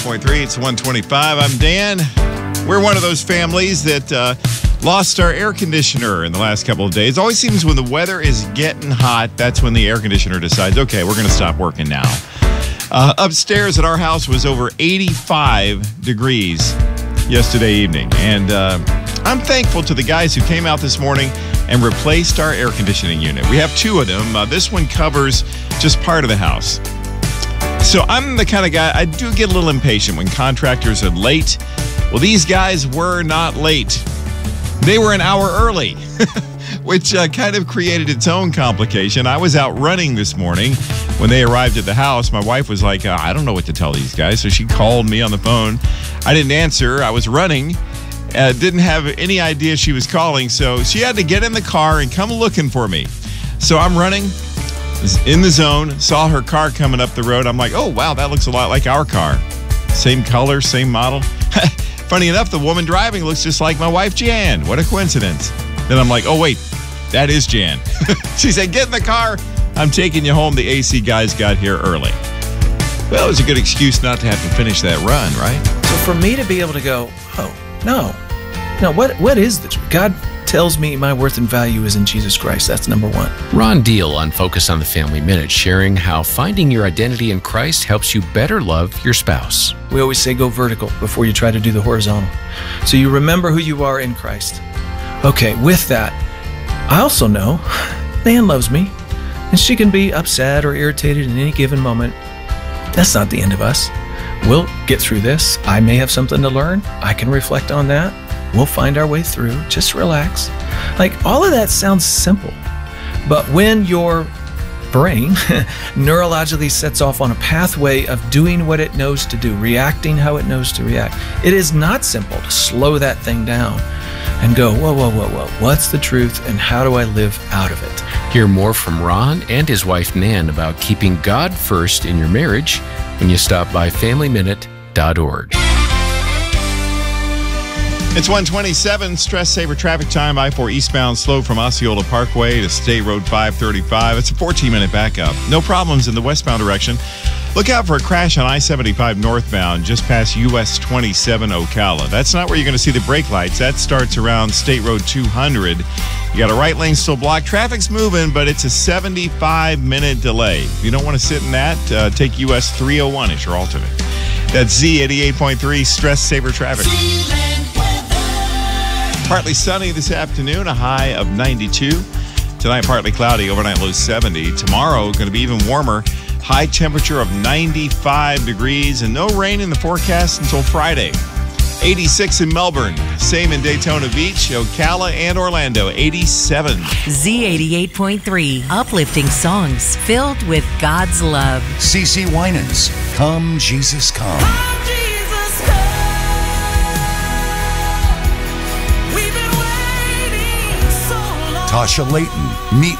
88.3, it's 125. I'm Dan. We're one of those families that lost our air conditioner in the last couple of days. Always seems when the weather is getting hot, that's when the air conditioner decides, okay, we're going to stop working now. Upstairs at our house was over 85 degrees yesterday evening. And I'm thankful to the guys who came out this morning and replaced our air conditioning unit. We have two of them. This one covers just part of the house. So I'm the kind of guy, I do get a little impatient when contractors are late. Well, these guys were not late. They were an hour early, which kind of created its own complication. I was out running this morning when they arrived at the house. My wife was like, I don't know what to tell these guys. So she called me on the phone. I didn't answer. I was running. Didn't have any idea she was calling. So she had to get in the car and come looking for me. So I'm running. In the zone, saw her car coming up the road. I'm like, oh, wow, that looks a lot like our car. Same color, same model. Funny enough, the woman driving looks just like my wife, Jan. What a coincidence. Then I'm like, oh, wait, that is Jan. She said, get in the car. I'm taking you home. The AC guys got here early. Well, it was a good excuse not to have to finish that run, right? So for me to be able to go, oh, no, what is the truth? God tells me my worth and value is in Jesus Christ. That's number one. Ron Deal on Focus on the Family Minute, sharing how finding your identity in Christ helps you better love your spouse. We always say go vertical before you try to do the horizontal. So you remember who you are in Christ. Okay, with that, I also know Nan loves me, and she can be upset or irritated in any given moment. That's not the end of us. We'll get through this. I may have something to learn. I can reflect on that. We'll find our way through. Just relax. Like, all of that sounds simple. But when your brain neurologically sets off on a pathway of doing what it knows to do, reacting how it knows to react, it is not simple to slow that thing down and go, whoa. What's the truth and how do I live out of it? Hear more from Ron and his wife Nan about keeping God first in your marriage when you stop by FamilyMinute.org. It's 127, stress saver traffic time. I-4 eastbound slow from Osceola Parkway to State Road 535. It's a 14-minute backup. No problems in the westbound direction. Look out for a crash on I-75 northbound just past US 27 Ocala. That's not where you're going to see the brake lights. That starts around State Road 200. You got a right lane still blocked. Traffic's moving, but it's a 75-minute delay. If you don't want to sit in that, take US 301 as your alternate. That's Z88.3 stress saver traffic. Partly sunny this afternoon, a high of 92. Tonight, partly cloudy, overnight low 70. Tomorrow, going to be even warmer, high temperature of 95 degrees, and no rain in the forecast until Friday. 86 in Melbourne, same in Daytona Beach, Ocala, and Orlando, 87. Z88.3, uplifting songs filled with God's love. CeCe Winans, Come Jesus Come. Tasha Layton, Meet